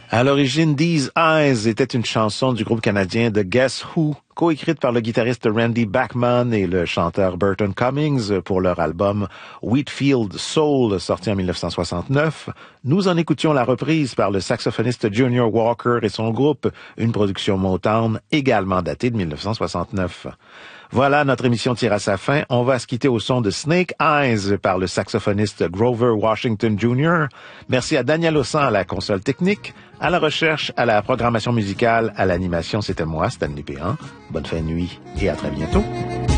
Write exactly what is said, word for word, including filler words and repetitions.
À l'origine, These Eyes était une chanson du groupe canadien The Guess Who, coécrite par le guitariste Randy Bachman et le chanteur Burton Cummings pour leur album Wheatfield Soul, sorti en mille neuf cent soixante-neuf. Nous en écoutions la reprise par le saxophoniste Junior Walker et son groupe, une production Motown également datée de mille neuf cent soixante-neuf. Voilà, notre émission tire à sa fin. On va se quitter au son de Snake Eyes par le saxophoniste Grover Washington junior Merci à Daniel Ossan à la console technique, à la recherche, à la programmation musicale, à l'animation. C'était moi, Stanley Péan. Bonne fin de nuit et à très bientôt.